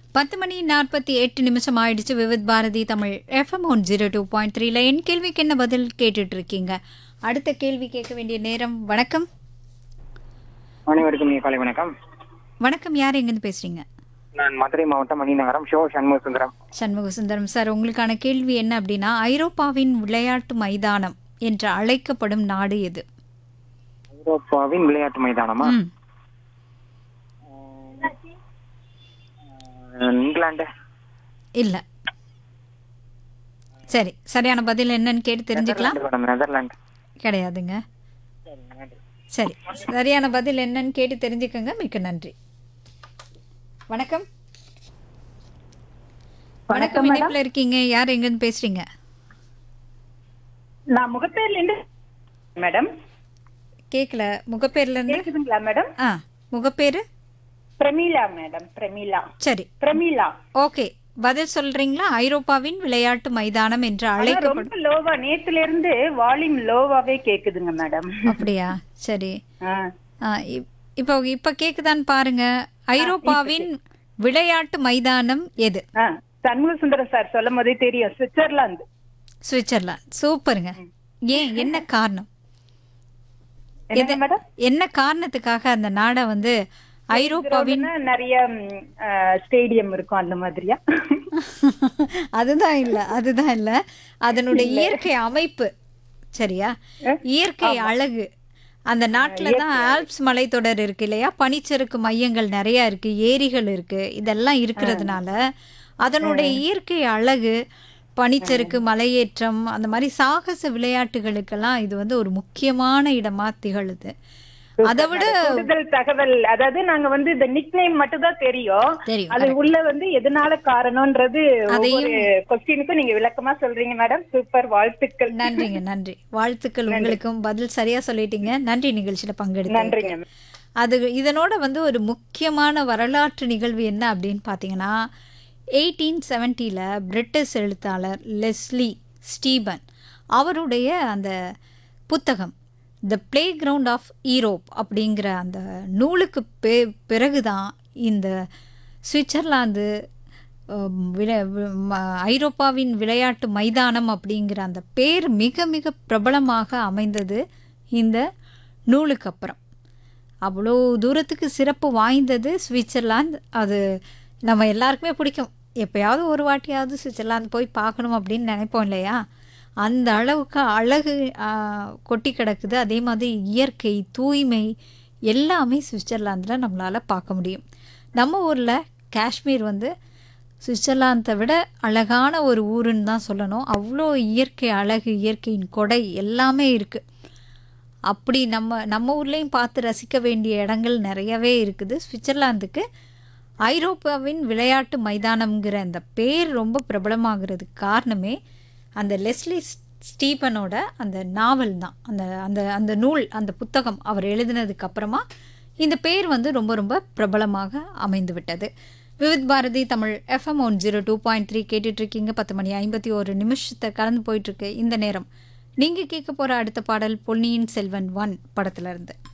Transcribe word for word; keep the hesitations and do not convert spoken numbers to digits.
பத்து மணி நாற்பத்தி எட்டு நிமிஷம் ஆயிடுச்சு. Vividh Bharathi Tamil FM one zero two point த்ரீல என் கேள்விக்கு என்ன பதில் கேட்டுட்டு இருக்கீங்க. அடுத்த கேள்வி கேட்க வேண்டிய நேரம். வணக்கம். அனைவருக்கும் காலை வணக்கம். வணக்கம். யார் எங்கேருந்து பேசுறீங்க? நான் மதுரை மாவட்டம் மணிநகரம் ஷோ சண்முக சுந்தரம். சண்முக சுந்தரம் சார், உங்களுக்கான கேள்வி என்ன அப்படின்னா, ஐரோப்பாவின் விளையாட்டு மைதானம் என்று அழைக்கப்படும் நாடு எது? ஐரோப்பாவின் விளையாட்டு மைதானமா? ம். இங்கிலாந்து. இல்ல. சரி, சரியான பதில் என்னன்னு கேட்டு தெரிஞ்சுக்கலாம். நெதர்லாந்து. கிடையாதுங்க. சரி, சரியான பதில் என்னன்னு கேட்டு தெரிஞ்சுக்கங்க. மிக்க நன்றி. வணக்கம். வணக்கம். இணைப்புல இருக்கீங்க. யார் எங்க இருந்து பேசுறீங்க? நான் முகப்பேர்ல இருந்து மேடம். கேக்கல. முகப்பேர்ல இருந்து கேக்குதுங்களா மேடம்? ஆ, முகப்பேரு பிரமீளா மேடம். பிரமீளா. சரி, பிரமீளா. ஓகே. பதில் சொல்றீங்களா? ஐரோப்பாவின் விளையாட்டு மைதானம் என்று அழைக்கப்படும். ரொம்ப லோவா, நேத்துல இருந்து வால்யூம் லோவாவே கேக்குதுங்க மேடம். அப்படியா? சரி. ஆ. ஆ, இப்- இப்போ இப்ப கேக்குதான்னு பாருங்க. ஐரோப்பாவின் விளையாட்டு மைதானம் எது? ஆ, சண்முக சுந்தரம் சார் சொல்லும் போதே தெரியும், சுவிட்சர்லாந்து. சுவிட்சர்லாந்து. சூப்பருங்க. ஏன், என்ன காரணம்? என்ன மேடம்? என்ன காரணத்துக்காக அந்த நாடை வந்து ஐரோப்பாவின் ஐரோப்பாவின் நிறைய ஸ்டேடியம் இருக்கும் அந்த மாதிரியா? அதுதான் இல்ல, அதுதான் இல்ல. அதனுடைய இயற்கை அமைப்பு. சரியா? இயற்கை அழகு. அந்த நாட்டுல தான் ஆல்ப்ஸ் மலைத்தொடர் இருக்கு இல்லையா? பனிச்சறுக்கு மையங்கள் நிறைய இருக்கு, ஏரிகள் இருக்கு. இதெல்லாம் இருக்கிறதுனால அதனுடைய இயற்கை அழகு, பனிச்சறுக்கு, மலையேற்றம், அந்த மாதிரி சாகச விளையாட்டுகளுக்கெல்லாம் இது வந்து ஒரு முக்கியமான இடமா திகழுது. அதை விட கூடுதல் தகவல், அதாவது நாங்க வந்து இந்த நிக் நேம் மட்டும் தான் தெரியும். தெரியும். அது உள்ள வந்து எதனால காரணம்ன்றது அதையும் ஒவ்வொரு கொஸ்டினுக்கும் நீங்க விளக்கமா சொல்றீங்க மேடம். சூப்பர், வாழ்த்துக்கள். நன்றிங்க. நன்றி. வாழ்த்துக்கள் உங்களுக்கும். பதில் சரியா சொல்லிட்டீங்க. நன்றி நிகழ்ச்சியில பங்கெடுத்து. நன்றிங்க. அது இதனோட வந்து ஒரு முக்கியமான வரலாற்று நிகழ்வு என்ன அப்படின்னு பார்த்தீங்கன்னா, எயிட்டீன் செவன்ட்டியில் பிரிட்டிஷ் எழுத்தாளர் லெஸ்லி ஸ்டீபன் அவருடைய அந்த புத்தகம் the play ground of Europe அப்படிங்கிற அந்த நூலுக்கு பெ பிறகு தான் இந்த சுவிட்சர்லாந்து அஹ், விளை வி- ம- ஐரோப்பாவின் விளையாட்டு மைதானம் அப்படிங்கிற அந்த பேர் மிக மிக பிரபலமாக அமைந்தது இந்த நூலுக்கு அப்புறம். அவ்வளோ தூரத்துக்கு சிறப்பு வாய்ந்தது சுவிட்சர்லாந்து. அது நம்ம எல்லாருக்குமே பிடிக்கும். எப்பயாவது ஒரு வாட்டியாவது சுவிட்சர்லாந்து போய் பார்க்கணும் அப்படின்னு நினைப்போம் இல்லையா? அந்த அளவுக்கு அழகு ஆ, கொட்டி கிடக்குது. அதே மாதிரி இயற்கை, தூய்மை எல்லாமே சுவிட்சர்லாந்தில் நம்மளால் பார்க்க முடியும். நம்ம ஊரில் காஷ்மீர் வந்து சுவிட்சர்லாந்தை விட அழகான ஒரு ஊருன்னு தான் சொல்லணும். அவ்வளோ இயற்கை அழகு, இயற்கையின் கொடை எல்லாமே இருக்குது. அப்படி நம்ம நம்ம ஊர்லேயும் பார்த்து ரசிக்க வேண்டிய இடங்கள் நிறையவே இருக்குது. சுவிட்சர்லாந்துக்கு ஐரோப்பாவின் விளையாட்டு மைதானம்ங்கிற அந்த பேர் ரொம்ப பிரபலமாகிறதுக்கு காரணமே அந்த லெஸ்லி ஸ்டீபனோட அந்த நாவல் தான். அந்த அந்த அந்த நூல், அந்த புத்தகம் அவர் எழுதினதுக்கு அப்புறமா இந்த பேர் வந்து ரொம்ப ரொம்ப பிரபலமாக அமைந்து விட்டது. Vividh Bharathi Tamil FM one zero two point three கேட்டுட்ருக்கீங்க. பத்து மணி ஐம்பத்தி ஒரு நிமிஷத்தை கடந்து போயிட்டுருக்கு இந்த நேரம். நீங்கள் கேட்க போகிற அடுத்த பாடல் பொன்னியின் செல்வன் ஒன் படத்துல இருந்து.